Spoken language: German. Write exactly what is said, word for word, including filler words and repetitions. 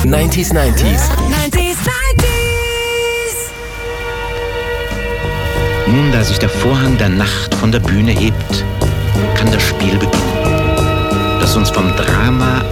neunziger neunziger. neunzig, neunzig. Nun, da sich der Vorhang der Nacht von der Bühne hebt, kann das Spiel beginnen, das uns vom Drama